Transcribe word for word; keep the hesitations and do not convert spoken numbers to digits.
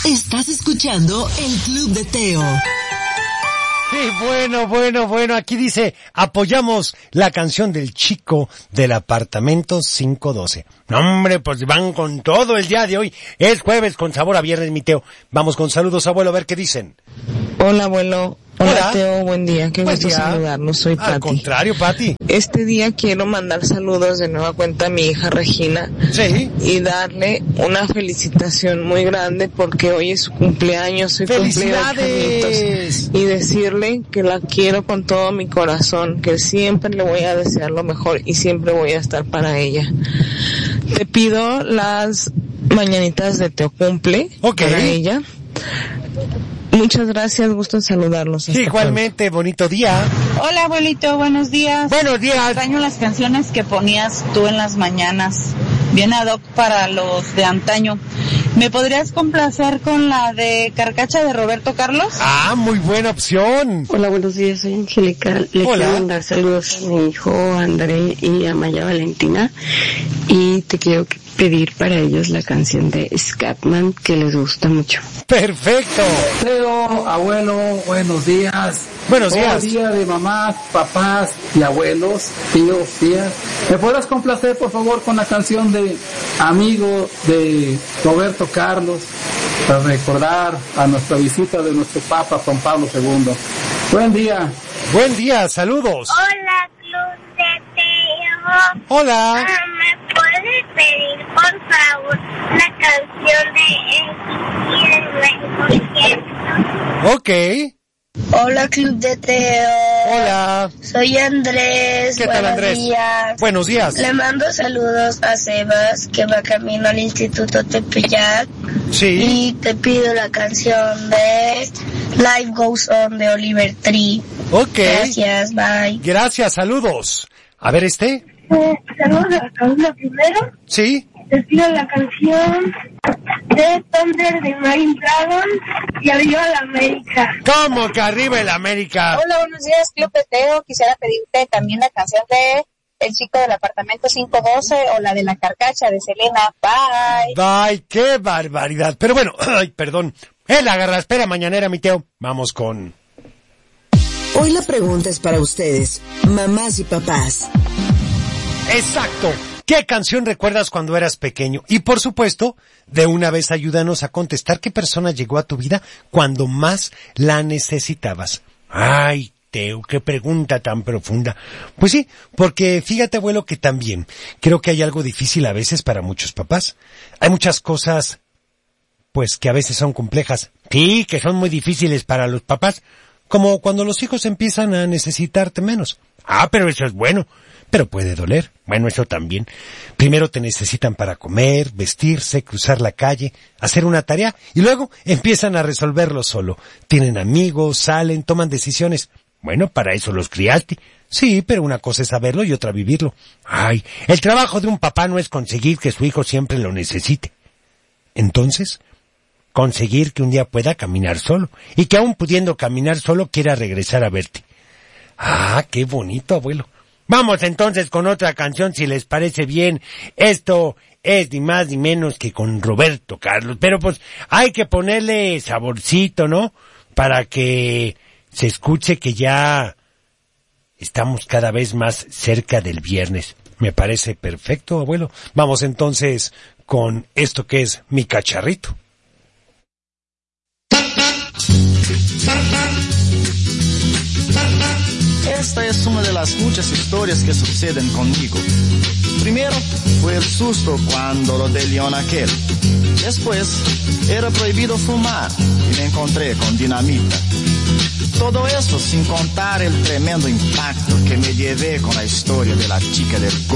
Estás escuchando el Club de Teo. Y bueno, bueno, bueno, aquí dice, apoyamos la canción del chico del apartamento cinco doce. No, hombre, pues van con todo el día de hoy. Es jueves con sabor a viernes, mi Teo. Vamos con saludos, abuelo, a ver qué dicen. Hola, abuelo. Hola, Hola. Teo, buen día. Qué Buen gusto día. saludarnos. Soy Pati. Al contrario, Pati. Este día quiero mandar saludos de nueva cuenta a mi hija Regina. Sí. Y darle una felicitación muy grande porque hoy es su cumpleaños. Soy ¡Felicidades! Y decirle que la quiero con todo mi corazón, que siempre le voy a desear lo mejor y siempre voy a estar para ella. Te pido las mañanitas de Teo Cumple Ok. para ella. Muchas gracias, gusto en saludarlos. Sí, igualmente, bonito día. Hola, abuelito, buenos días. Buenos días. Extraño las canciones que ponías tú en las mañanas. Bien ad hoc para los de antaño. ¿Me podrías complacer con la de Carcacha de Roberto Carlos? Ah, muy buena opción. Hola, buenos días, soy Angélica. Le Hola. quiero mandar saludos a mi hijo André y a Maya Valentina. Y te quiero pedir para ellos la canción de Scatman, que les gusta mucho. Perfecto. Teo, abuelo, buenos días. Buenos días. Hoy día de mamás, papás y abuelos, tíos, tías. ¿Me podrás complacer, por favor, con la canción de Amigo de Roberto Carlos para recordar a nuestra visita de nuestro Papa Juan Pablo segundo? Buen día. Buen día, saludos. Hola, Club de Teo. Hola. Ah, ¿me puedes pedir, por favor, la canción de El Concierto? Ok. Hola, Club de Teo. Hola. Soy Andrés. ¿Qué tal, Buenos Andrés? días. Buenos días. Le mando saludos a Sebas, que va camino al Instituto Tepeyac. Sí. Y te pido la canción de Life Goes On de Oliver Tree. Ok. Gracias, bye. Gracias, saludos. A ver este. Eh, saludos a la cabina primero. Sí. Te pido la canción de Thunder de Marine Dragon y Arriba la América. ¿Cómo que arriba el América? Hola, buenos días, Club de Teo. Quisiera pedirte también la canción de El Chico del Apartamento cinco doce o la de La Carcacha de Selena. Bye. Ay, qué barbaridad. Pero bueno, ay, perdón. Es la garraspera mañanera, mi Teo. Vamos con... Hoy la pregunta es para ustedes, mamás y papás. Exacto. ¿Qué canción recuerdas cuando eras pequeño? Y por supuesto, de una vez ayúdanos a contestar qué persona llegó a tu vida cuando más la necesitabas. Ay, Teo, qué pregunta tan profunda. Pues sí, porque fíjate, abuelo, que también creo que hay algo difícil a veces para muchos papás. Hay muchas cosas, pues, que a veces son complejas. Sí, que son muy difíciles para los papás. Como cuando los hijos empiezan a necesitarte menos. Ah, pero eso es bueno. Pero puede doler. Bueno, eso también. Primero te necesitan para comer, vestirse, cruzar la calle, hacer una tarea, y luego empiezan a resolverlo solo. Tienen amigos, salen, toman decisiones. Bueno, para eso los criaste. Sí, pero una cosa es saberlo y otra vivirlo. Ay, el trabajo de un papá no es conseguir que su hijo siempre lo necesite. Entonces, conseguir que un día pueda caminar solo, y que aún pudiendo caminar solo quiera regresar a verte. Ah, qué bonito, abuelo. Vamos entonces con otra canción, si les parece bien. Esto es ni más ni menos que con Roberto Carlos. Pero pues hay que ponerle saborcito, ¿no? Para que se escuche que ya estamos cada vez más cerca del viernes. Me parece perfecto, abuelo. Vamos entonces con esto que es Mi Cacharrito. Esta es una de las muchas historias que suceden conmigo. Primero fue el susto cuando lo de León aquel. Después era prohibido fumar y me encontré con dinamita. Todo eso sin contar el tremendo impacto que me llevé con la historia de la chica del